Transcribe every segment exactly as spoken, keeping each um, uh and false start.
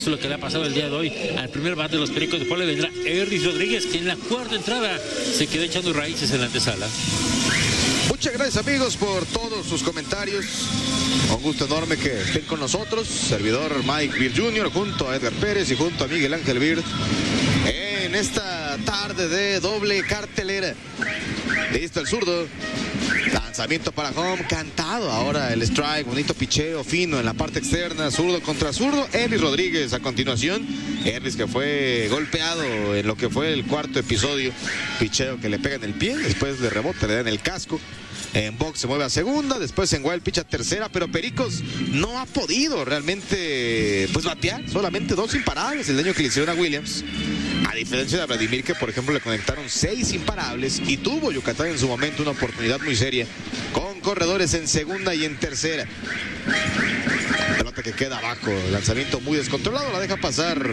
Lo que le ha pasado el día de hoy al primer bate de los Pericos de Puebla vendrá Erlis Rodríguez, que en la cuarta entrada se quedó echando raíces en la antesala. Muchas gracias, amigos, por todos sus comentarios. Un gusto enorme que estén con nosotros. Servidor Mike Beer junior junto a Edgar Pérez y junto a Miguel Ángel Beer en esta tarde de doble cartelera. Listo el zurdo. Lanzamiento para home, cantado ahora el strike, bonito picheo fino en la parte externa, zurdo contra zurdo. Erlis Rodríguez a continuación. Erlis que fue golpeado en lo que fue el cuarto episodio. Picheo que le pega en el pie, después de rebote le da en el casco. En box se mueve a segunda, después en wild pitch a tercera, pero Pericos no ha podido realmente pues batear, solamente dos imparables el daño que le hicieron a Williams. A diferencia de Vladimir, que por ejemplo le conectaron seis imparables y tuvo Yucatán en su momento una oportunidad muy seria con corredores en segunda y en tercera. Pelota que queda abajo, lanzamiento muy descontrolado, la deja pasar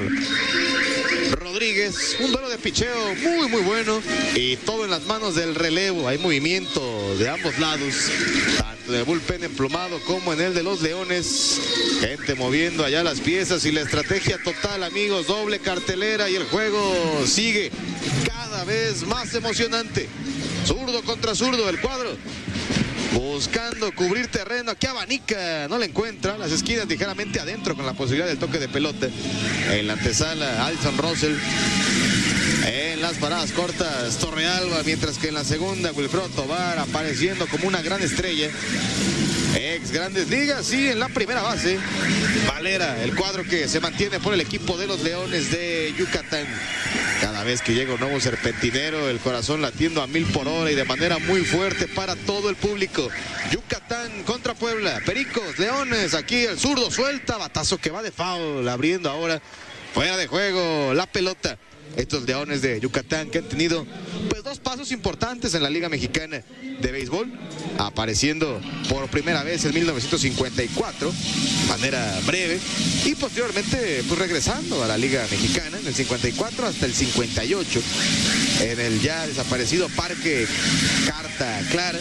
Rodríguez. Un duelo de picheo muy muy bueno y todo en las manos del relevo. Hay movimiento de ambos lados, tanto de bullpen emplumado como en el de los Leones. Gente moviendo allá las piezas y la estrategia total, amigos. Doble cartelera y el juego sigue cada vez más emocionante. Zurdo contra zurdo, el cuadro buscando cubrir terreno, aquí abanica, no le encuentra, las esquinas ligeramente adentro con la posibilidad del toque de pelota. En la antesala, Addison Russell. En las paradas cortas, Torrealba, mientras que en la segunda, Wilfredo Tovar apareciendo como una gran estrella. Ex Grandes Ligas, y en la primera base, Valera, el cuadro que se mantiene por el equipo de los Leones de Yucatán. Cada vez que llega un nuevo serpentinero, el corazón latiendo a mil por hora y de manera muy fuerte para todo el público. Yucatán contra Puebla, Pericos, Leones, aquí el zurdo suelta, batazo que va de foul, abriendo ahora, fuera de juego la pelota. Estos Leones de Yucatán que han tenido pues dos pasos importantes en la Liga Mexicana de Béisbol, apareciendo por primera vez en mil novecientos cincuenta y cuatro, de manera breve, y posteriormente pues regresando a la Liga Mexicana en el cincuenta y cuatro hasta el cincuenta y ocho, en el ya desaparecido Parque Carta Clara.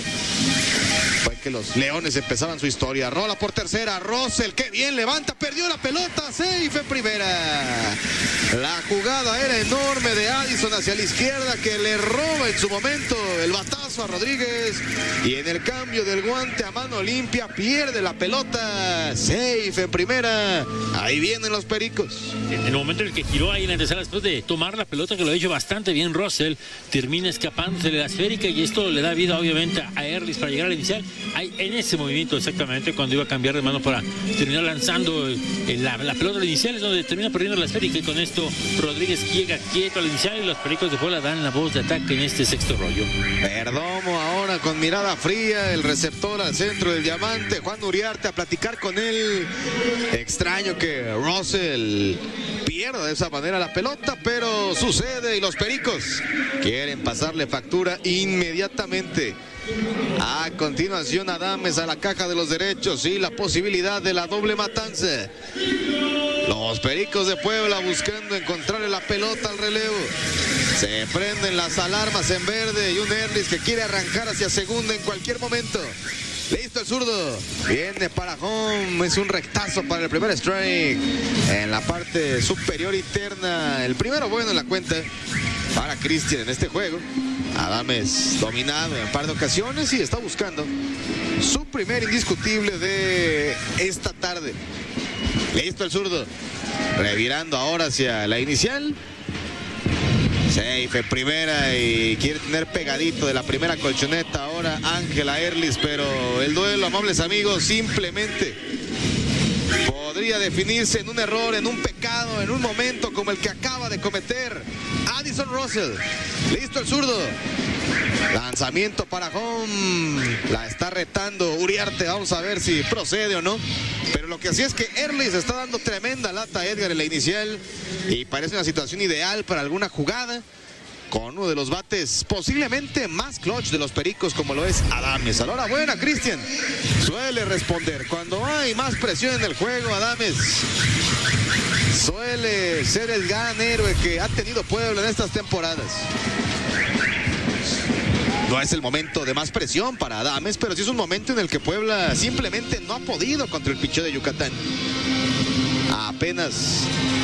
Fue que los Leones empezaban su historia. Rola por tercera, Russell, qué bien levanta, perdió la pelota, safe en primera. La jugada era enorme de Addison hacia la izquierda, que le roba en su momento el batazo a Rodríguez, y en el cambio del guante a mano limpia pierde la pelota, safe en primera. Ahí vienen los Pericos. En el momento en el que giró ahí en la antesala, después de tomar la pelota, que lo ha hecho bastante bien Russell, termina escapándose de la esférica, y esto le da vida obviamente a Erlis para llegar al inicial. Hay en ese movimiento exactamente cuando iba a cambiar de mano para terminar lanzando el, el, la, la pelota inicial, es donde termina perdiendo la esférica, y con esto Rodríguez llega quieto al inicial y los Pericos de Puebla dan la voz de ataque en este sexto rollo. Perdomo ahora con mirada fría, el receptor al centro del diamante, Juan Uriarte, a platicar con él. Extraño que Russell pierda de esa manera la pelota, pero sucede y los Pericos quieren pasarle factura inmediatamente. A continuación, Adames a la caja de los derechos y la posibilidad de la doble matanza. Los Pericos de Puebla buscando encontrarle la pelota al relevo. Se prenden las alarmas en verde y un Erlis que quiere arrancar hacia segunda en cualquier momento. Listo el zurdo, viene para home, es un rectazo para el primer strike en la parte superior interna. El primero bueno en la cuenta para Cristian en este juego. Adames dominado en un par de ocasiones y está buscando su primer indiscutible de esta tarde. Listo el zurdo, revirando ahora hacia la inicial. Safe en primera y quiere tener pegadito de la primera colchoneta ahora Ángela Erlis, pero el duelo, amables amigos, simplemente podría definirse en un error, en un pecado, en un momento como el que acaba de cometer Addison Russell. Listo el zurdo, lanzamiento para home, la está retando Uriarte, vamos a ver si procede o no, pero lo que sí es que Erlis está dando tremenda lata a Edgar en la inicial y parece una situación ideal para alguna jugada con uno de los bates posiblemente más clutch de los Pericos, como lo es Adames. Enhorabuena, Cristian, suele responder cuando hay más presión en el juego. Adames suele ser el gran héroe que ha tenido Puebla en estas temporadas. No es el momento de más presión para Adames, pero sí es un momento en el que Puebla simplemente no ha podido contra el picheo de Yucatán. Apenas